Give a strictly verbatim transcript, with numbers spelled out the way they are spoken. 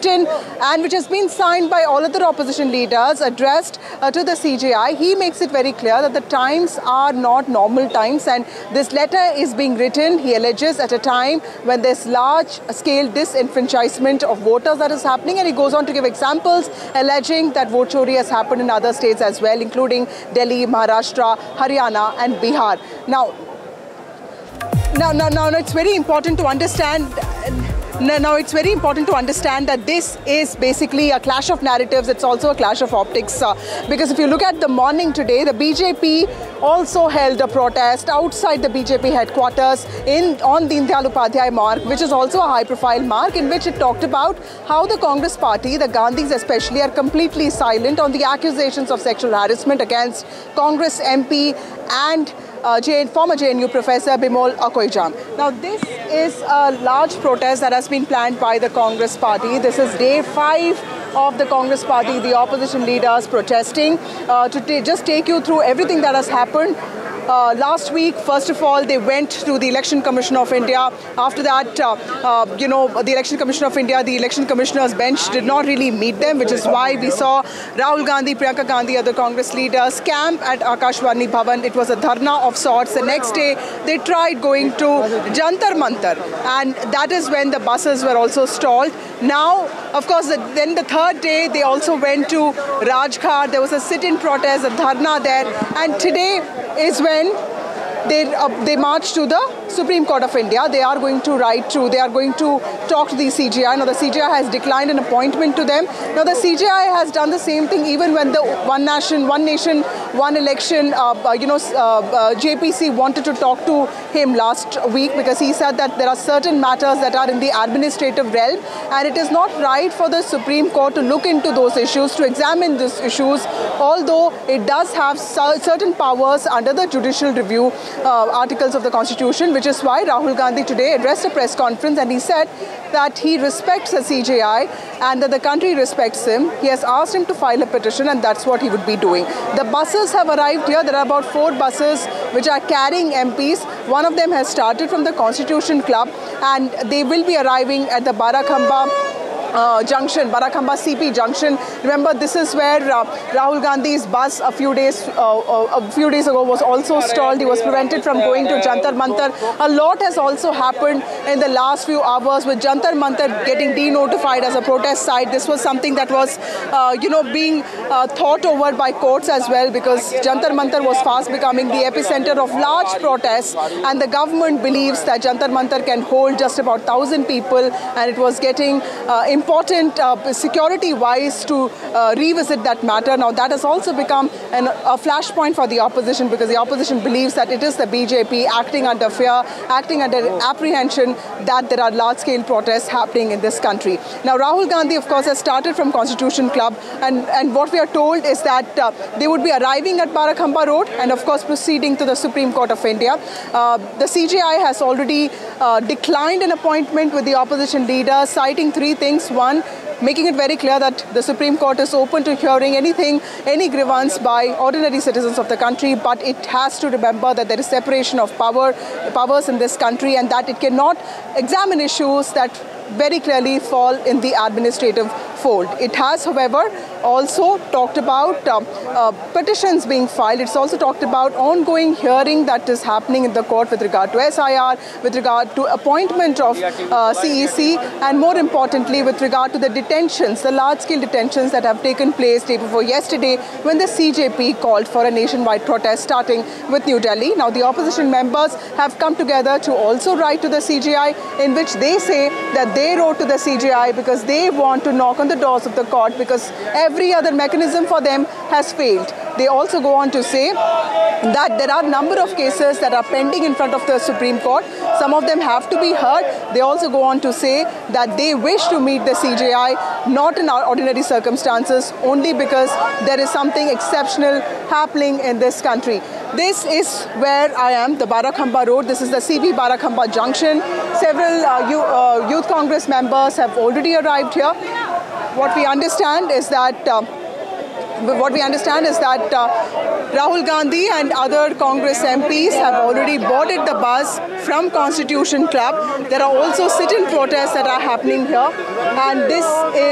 written and which has been signed by all other opposition leaders, addressed uh, to the C J I. He makes it very clear that the times are not normal times, and this letter is being written, he alleges, at a time when there's large-scale disenfranchisement of voters that is happening, and he goes on to give examples alleging that vote chori has happened in other states as well, including Delhi, Maharashtra, Haryana and Bihar. Now, now, now, now it's very important to understand Now, now, it's very important to understand that this is basically a clash of narratives. It's also a clash of optics. Uh, because if you look at the morning today, the B J P also held a protest outside the B J P headquarters in on Deen Dayal Upadhyay Marg, which is also a high-profile mark, in which it talked about how the Congress party, the Gandhis especially, are completely silent on the accusations of sexual harassment against Congress M P and Uh, J former J N U professor Bimol Akoijam. Now, this is a large protest that has been planned by the Congress party. This is day five of the Congress party, the opposition leaders protesting. Uh, to just take you through everything that has happened. Uh, last week, first of all, they went to the Election Commission of India. After that, uh, uh, you know, the Election Commission of India, the Election Commissioner's bench did not really meet them, which is why we saw Rahul Gandhi, Priyanka Gandhi, other Congress leaders camp at Akashvani Bhavan. It was a dharna of sorts. The next day, they tried going to Jantar Mantar, and that is when the buses were also stalled. Now, of course, the, then the third day, they also went to Rajghat. There was a sit-in protest, a dharna there, and today is when They, uh, they march to the Supreme Court of India. They are going to write to, they are going to talk to the C J I. Now, the C J I has declined an appointment to them. Now, the C J I has done the same thing even when the One Nation, One Nation, One Election, uh, uh, you know, uh, uh, J P C wanted to talk to him last week, because he said that there are certain matters that are in the administrative realm, and it is not right for the Supreme Court to look into those issues, to examine these issues, although it does have certain powers under the judicial review Uh, articles of the Constitution, which is why Rahul Gandhi today addressed a press conference and he said that he respects the C J I and that the country respects him. He has asked him to file a petition, and that's what he would be doing. The buses have arrived here. There are about four buses which are carrying M Ps. One of them has started from the Constitution Club, and they will be arriving at the Barakhamba Uh, junction, Barakhamba C P junction. Remember, this is where uh, Rahul Gandhi's bus a few days uh, uh, a few days ago was also stalled. He was prevented from going to Jantar Mantar. A lot has also happened in the last few hours, with Jantar Mantar getting denotified as a protest site. This was something that was, uh, you know, being uh, thought over by courts as well, because Jantar Mantar was fast becoming the epicenter of large protests, and the government believes that Jantar Mantar can hold just about one thousand people, and it was getting uh, important uh, security-wise to uh, revisit that matter. Now, that has also become an, a flashpoint for the opposition, because the opposition believes that it is the B J P acting under fear, acting under apprehension that there are large-scale protests happening in this country. Now, Rahul Gandhi, of course, has started from Constitution Club, and, and what we are told is that uh, they would be arriving at Barakhamba Road and, of course, proceeding to the Supreme Court of India. Uh, the C J I has already uh, declined an appointment with the opposition leader, citing three things. One, making it very clear that the Supreme Court is open to hearing anything, any grievance by ordinary citizens of the country, but it has to remember that there is separation of power, powers in this country, and that it cannot examine issues that very clearly fall in the administrative fold. It has, however, also talked about uh, uh, petitions being filed. It's also talked about ongoing hearing that is happening in the court with regard to S I R, with regard to appointment of uh, C E C, and more importantly, with regard to the detentions, the large-scale detentions that have taken place day before yesterday, when the C J P called for a nationwide protest starting with New Delhi. Now, the opposition members have come together to also write to the C J I, in which they say that they wrote to the C J I because they want to knock on the doors of the court, because every other mechanism for them has failed. They also go on to say that there are a number of cases that are pending in front of the Supreme Court. Some of them have to be heard. They also go on to say that they wish to meet the C J I not in ordinary circumstances, only because there is something exceptional happening in this country. This is where I am, the Barakhamba Road. This is the C P Barakhamba Junction. Several uh, you, uh, Youth Congress members have already arrived here. What we understand is that uh, what we understand is that uh, Rahul Gandhi and other Congress M Ps have already boarded the bus from Constitution Club. There are also sit-in protests that are happening here, and this is